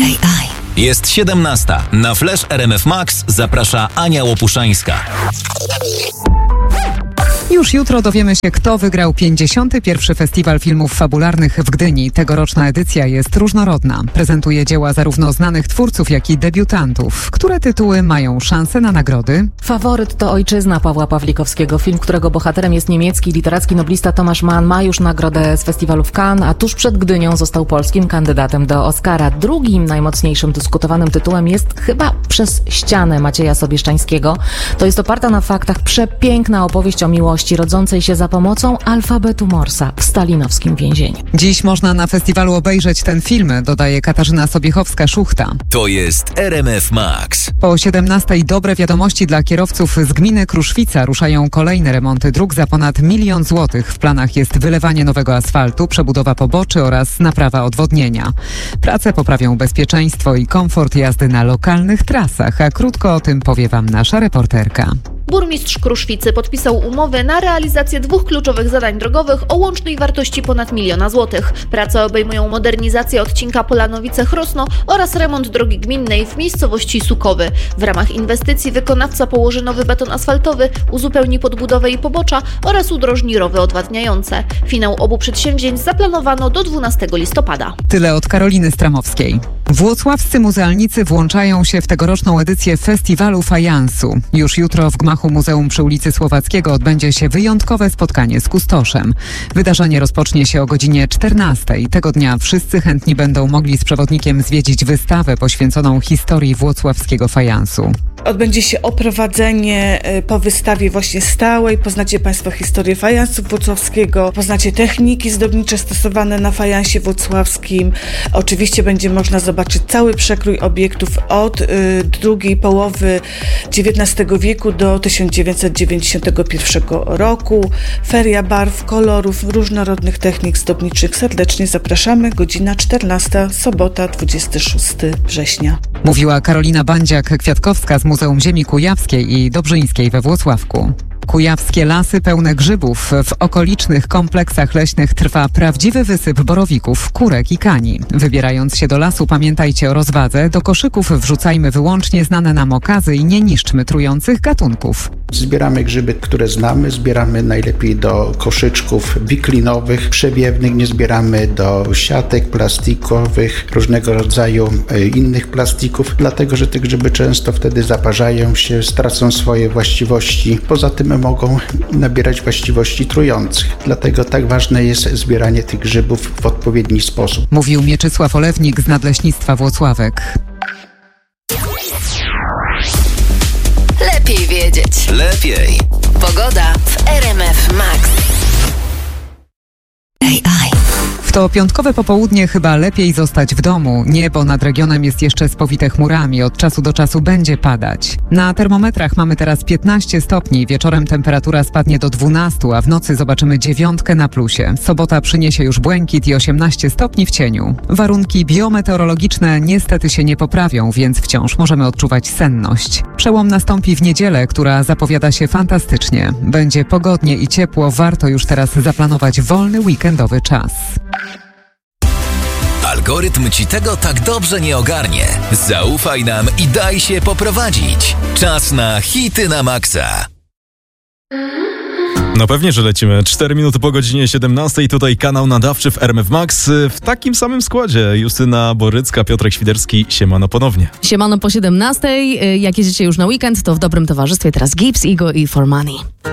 Jest 17. Na Flash RMF Max zaprasza Ania Łopuszańska. Już jutro dowiemy się, kto wygrał 51. Festiwal Filmów Fabularnych w Gdyni. Tegoroczna edycja jest różnorodna. Prezentuje dzieła zarówno znanych twórców, jak i debiutantów. Które tytuły mają szansę na nagrody? Faworyt to Ojczyzna Pawła Pawlikowskiego. Film, którego bohaterem jest niemiecki literacki noblista Tomasz Mann, ma już nagrodę z festiwalu w Cannes, a tuż przed Gdynią został polskim kandydatem do Oscara. Drugim najmocniejszym dyskutowanym tytułem jest chyba Przez ścianę Macieja Sobieszczańskiego. To jest oparta na faktach przepiękna opowieść o miłości rodzącej się za pomocą alfabetu Morsa w stalinowskim więzieniu. Dziś można na festiwalu obejrzeć ten film, dodaje Katarzyna Sobiechowska-Szuchta. To jest RMF Max. Po 17 dobre wiadomości dla kierowców z gminy Kruszwica. Ruszają kolejne remonty dróg za ponad 1 000 000 złotych. W planach jest wylewanie nowego asfaltu, przebudowa poboczy oraz naprawa odwodnienia. Prace poprawią bezpieczeństwo i komfort jazdy na lokalnych trasach, a krótko o tym powie Wam nasza reporterka. Burmistrz Kruszwicy podpisał umowę na realizację 2 kluczowych zadań drogowych o łącznej wartości ponad 1 000 000 złotych. Prace obejmują modernizację odcinka Polanowice-Chrosno oraz remont drogi gminnej w miejscowości Sukowy. W ramach inwestycji wykonawca położy nowy beton asfaltowy, uzupełni podbudowę i pobocza oraz udrożni rowy odwadniające. Finał obu przedsięwzięć zaplanowano do 12 listopada. Tyle od Karoliny Stramowskiej. Włocławscy muzealnicy włączają się w tegoroczną edycję Festiwalu Fajansu. Już jutro w gmachu Muzeum przy ulicy Słowackiego odbędzie się wyjątkowe spotkanie z kustoszem. Wydarzenie rozpocznie się o godzinie 14. Tego dnia wszyscy chętni będą mogli z przewodnikiem zwiedzić wystawę poświęconą historii włocławskiego fajansu. Odbędzie się oprowadzenie po wystawie właśnie stałej. Poznacie Państwo historię fajansu włocławskiego, poznacie techniki zdobnicze stosowane na fajansie włocławskim. Oczywiście będzie można zobaczyć cały przekrój obiektów od drugiej połowy XIX wieku do 1991 roku. Feria barw, kolorów, różnorodnych technik zdobniczych. Serdecznie zapraszamy. Godzina 14, sobota 26 września. Mówiła Karolina Bandziak-Kwiatkowska z Muzeum Ziemi Kujawskiej i Dobrzyńskiej we Włocławku. Kujawskie lasy pełne grzybów. W okolicznych kompleksach leśnych trwa prawdziwy wysyp borowików, kurek i kani. Wybierając się do lasu, pamiętajcie o rozwadze. Do koszyków wrzucajmy wyłącznie znane nam okazy i nie niszczmy trujących gatunków. Zbieramy grzyby, które znamy, zbieramy najlepiej do koszyczków biklinowych, przewiewnych, nie zbieramy do siatek plastikowych, różnego rodzaju innych plastików, dlatego że te grzyby często wtedy zaparzają się, stracą swoje właściwości. Poza tym mogą nabierać właściwości trujących. Dlatego tak ważne jest zbieranie tych grzybów w odpowiedni sposób. Mówił Mieczysław Olewnik z Nadleśnictwa Włocławek. Lepiej wiedzieć. Lepiej. Pogoda w RMF Max. W to piątkowe popołudnie chyba lepiej zostać w domu. Niebo nad regionem jest jeszcze spowite chmurami. Od czasu do czasu będzie padać. Na termometrach mamy teraz 15 stopni. Wieczorem temperatura spadnie do 12, a w nocy zobaczymy 9 na plusie. Sobota przyniesie już błękit i 18 stopni w cieniu. Warunki biometeorologiczne niestety się nie poprawią, więc wciąż możemy odczuwać senność. Przełom nastąpi w niedzielę, która zapowiada się fantastycznie. Będzie pogodnie i ciepło. Warto już teraz zaplanować wolny weekendowy czas. Algorytm ci tego tak dobrze nie ogarnie. Zaufaj nam i daj się poprowadzić. Czas na hity na maksa. No pewnie, że lecimy. 4 minuty po godzinie 17. Tutaj kanał nadawczy w RMF Max w takim samym składzie. Justyna Borycka, Piotrek Świderski. Siemano ponownie. Siemano po 17. Jak jedziecie już na weekend, to w dobrym towarzystwie teraz Gibbs, Ego i For Money.